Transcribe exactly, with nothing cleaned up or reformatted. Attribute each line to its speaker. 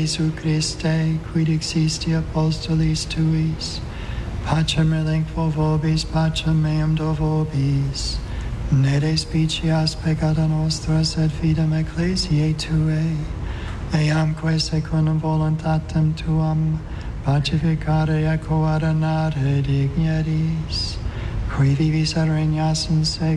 Speaker 1: Jesu Christe, quid existi apostolis tuis, pacem relinquo vobis, pacem meam do vobis, ne despicias peccata nostra, sed fidem ecclesiae Tuae, eamque secundum voluntatem Tuam, pacificare et coordinare digneris, qui vivis et regnas in secula,